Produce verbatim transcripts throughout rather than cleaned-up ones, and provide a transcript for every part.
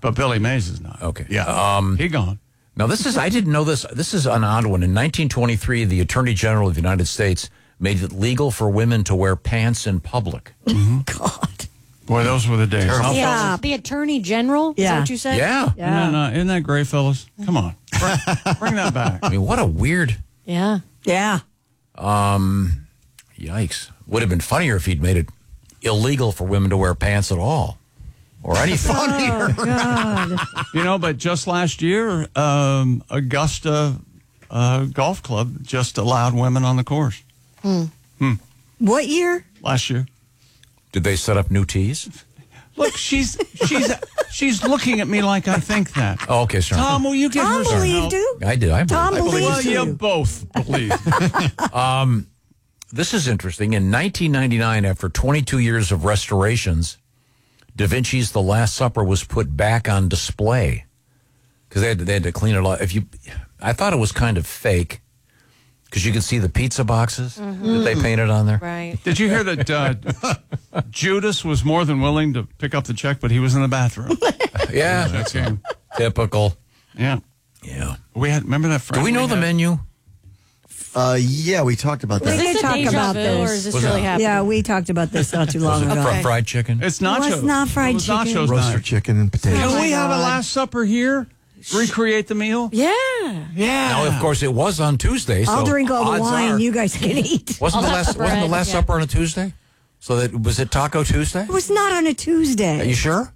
But Billy Mays is not. Okay. Yeah. Um, he gone. Now, this is, I didn't know this. This is an odd one. In nineteen twenty-three, the Attorney General of the United States made it legal for women to wear pants in public. Mm-hmm. God. Boy, those were the days. Huh? Yeah. The Attorney General? Is Yeah. that what you said? Yeah. Yeah. Isn't, that, uh, isn't that great, fellas? Come on. Bring, bring that back. I mean, what a weird, Yeah. Yeah. um, yikes. Would have been funnier if he'd made it illegal for women to wear pants at all. Or anything. Oh, God. You know, but just last year, um, Augusta uh, Golf Club just allowed women on the course. What year? Last year. Did they set up new tees? Look, she's she's she's looking at me like I think that. Oh, okay, sorry. Tom, will you give Tom her some believed help? you. I did. I Tom believe. believed Well, you you. both believe. This is interesting. In nineteen ninety-nine, after twenty-two years of restorations, Da Vinci's The Last Supper was put back on display because they had to, they had to clean it all. If you, I thought it was kind of fake because you could see the pizza boxes that they painted on there. Right. Did you hear that uh, Judas was more than willing to pick up the check, but he was in the bathroom? Yeah, That's him. typical. Yeah. Yeah. We had. Remember that? Do friend we know the had? menu? Uh, yeah, we talked about We that. Is did this a talk deja about vu, this. or is this Was really it- happening? Yeah, we talked about this not too long Was it ago. fr- fried chicken? It's nachos. No, it's not fried it was chicken. Nachos Roaster night. chicken and potatoes. Can Oh, we my have a God. Last Supper here? Recreate the meal? Yeah. Yeah. Now, of course, it was on Tuesday. I'll so drink all the odds wine. are- You guys can eat. Wasn't the I'll last have the wasn't the bread, Last yeah. Supper on a Tuesday? So that was it Taco Tuesday? It was not on a Are Tuesday. you sure?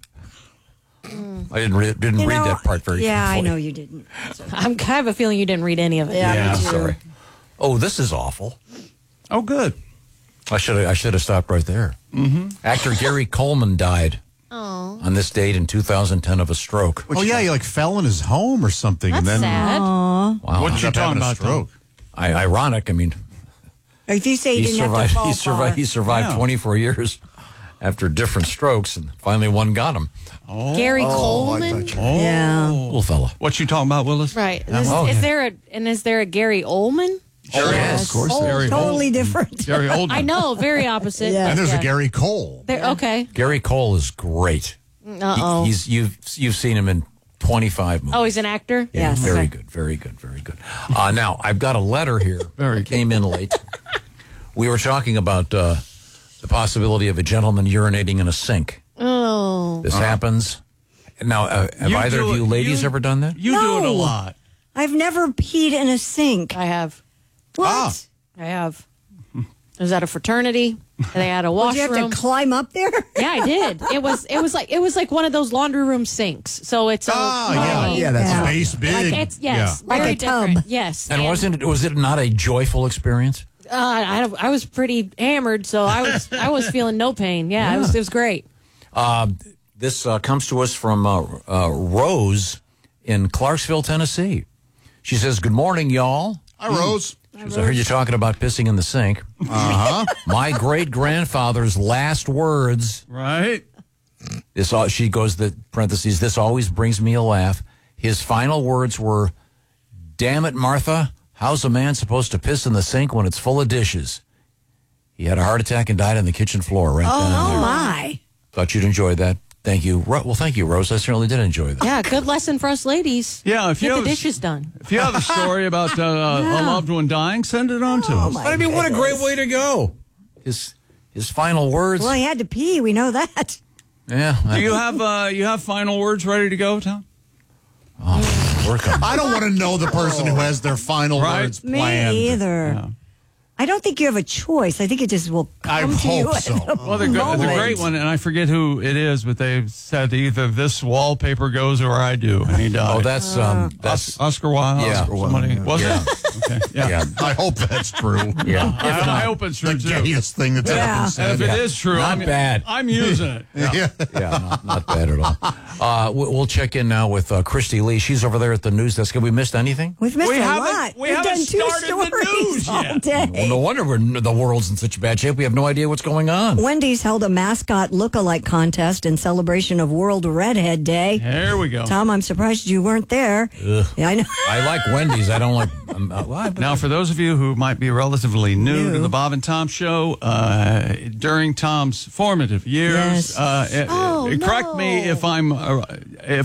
I didn't read didn't You read know, that part very Yeah, I carefully. know you didn't. I'm, I have a feeling you didn't read any of it. Yeah, Yeah. me too. Sorry. Oh, this is awful. Oh, good. I should I should have stopped right there. Mm-hmm. Actor Gary Coleman died Oh. on this date in two thousand ten of a stroke. Oh, yeah, he like fell in his home or something. That's and then sad. Wow. What ended you up having talking a about, stroke. Tom? I, ironic. I mean, If you say you he didn't have survived. to fall He survived. far. He survived Yeah. twenty-four years after different strokes, and finally one got him. Gary Oh, I Coleman? thought you- Oh. Yeah. Little fella. What you talking about, Willis? Right. Is, Oh, is yeah. there a and is there a Gary Oldman? Oh, yes. Of course. Oh, Gary totally Oldman. different. Gary Oldman. I know, very opposite. Yeah. And there's Yeah. a Gary Cole. There, okay. Gary Cole is great. Uh He- oh. he's you've you've seen him in twenty-five movies. Oh, he's an actor? Yeah, Yes. very Okay. good, very good, very good. Uh, now, I've got a letter here. Very It came in late. We were talking about uh, the possibility of a gentleman urinating in a sink. Oh. This happens. Now, uh, have You either do of you it- ladies you- ever done that? You do it a No. lot. I've never peed in a sink. I have. What? Ah. I have. I was at a fraternity. They had a Did you washroom. have to climb up there? Yeah, I did. It was it was like it was like one of those laundry room sinks. So it's a Ah, yeah. tiny- Yeah, that's Yeah. right. Face big. Like it's yes, Like very a tub. different. Yes, And wasn't it, was it not a joyful experience? Uh, I I was pretty hammered, so I was I was feeling no pain. Yeah, It was it was great. Uh, this uh, comes to us from uh, uh, Rose in Clarksville, Tennessee. She says, "Good morning, y'all." Hi, Rose. She says, I heard you talking about pissing in the sink. Uh-huh. My great-grandfather's last words, Right? this all, she goes, the parentheses, this always brings me a laugh. His final words were, "Damn it, Martha, how's a man supposed to piss in the sink when it's full of dishes?" He had a heart attack and died on the kitchen floor right down Oh, there. my. Thought you'd enjoy that. Thank you. Ro- Well, thank you, Rose. I certainly did enjoy that. Yeah, good lesson for us ladies. Yeah, if you Get the have- dishes done. If you have a story about uh, a loved one dying, send it on to us. my But I mean, what a great way to go. His his final words. Well, he had to pee. We know that. Yeah. Do you have uh, you have final words ready to go, Tom? work on I don't want to know the person who has their final Right. words Me planned. either. Yeah. I don't think you have a choice. I think it just will I come to you. hope at so. the Well, the, gr- the moment. great one, and I forget who it is, but they said either this wallpaper goes or I do, and he died. Oh, that's um, that's Os- Oscar Wilde. Yeah. Oscar Somebody Yeah. was Yeah. it? Okay. Yeah. yeah, I hope that's true. yeah. I, I hope it's The true too. gayest thing that's ever Yeah. been And said. if it is true, Not I'm, bad. I'm using it. Yeah. Yeah, not, not bad at all. Uh, we- we'll check in now with uh, Christy Lee. She's over there at the news desk. Have we missed anything? We've missed We a haven't- lot. we We've haven't done two started the stories news all yet. day. Well, no wonder we're, the world's in such bad shape. We have no idea what's going on. Wendy's held a mascot look-alike contest in celebration of World Redhead Day. Here we go. Tom, I'm surprised you weren't there. Ugh. Yeah, I know. I like Wendy's. I don't like. Um, uh, well, I- Now, for those of you who might be relatively new, New. to the Bob and Tom show, uh, during Tom's formative years, Yes. uh, it- Oh, it- correct me no. if I'm uh, if